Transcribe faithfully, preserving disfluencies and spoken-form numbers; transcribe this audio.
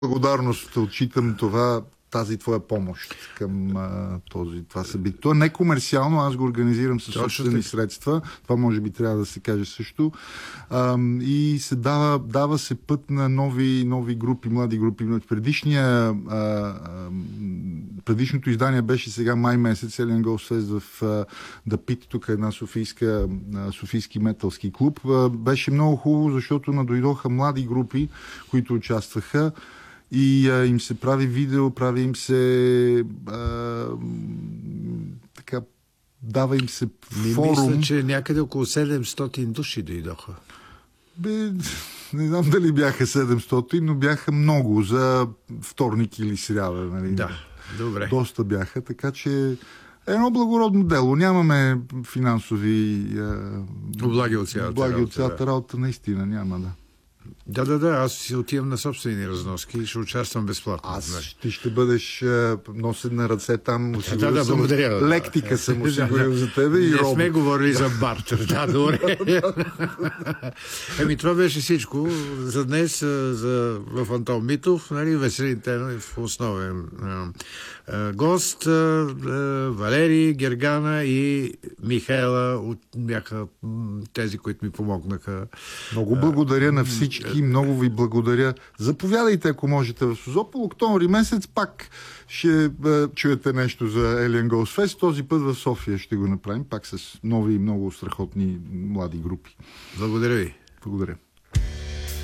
благодарност отчитам това, тази твоя помощ към а, този, това събитие. То е некомерциално, аз го организирам със собствени средства. Това може би трябва да се каже също. А, и се дава, дава се път на нови, нови групи, млади групи. Предишния, а, а, предишното издание беше сега май месец, Alien Ghost Fest в а, The Pit, тук е една софийска, а, софийски металски клуб. А, беше много хубаво, защото надойдоха млади групи, които участваха. И а, им се прави видео, прави им се а, така, дава им се форум. Не мисля, че някъде около седемстотин души дойдоха. Бе, не знам дали бяха седемстотин, но бяха много за вторник или сряда. Нали? Да, добре. Доста бяха, така че едно благородно дело. Нямаме финансови а, облаги от цялата облаги работа. От цялата да. работа, наистина няма, да. Да, да, да, аз си отивам на собствени разноски и ще участвам безплатно. Аз ти ще бъдеш а, носен на ръце там. Да, да, благодаря. Лектика съм осигурил за тебе и не роб. сме говорили за бартер. Да, добре. Еми, това беше всичко за днес, за в Антон Митов. Нали, Веселин Тенов, основен а, а, гост. А, а, Валери, Гергана и Михайла от, бяха м, тези, които ми помогнаха. Много благодаря на всички. Много ви благодаря. Заповядайте, ако можете, в Созопол. Октомври месец пак ще е, чуете нещо за Alien Ghost Fest. Този път в София ще го направим пак с нови и много страхотни млади групи. Благодаря ви. Благодаря.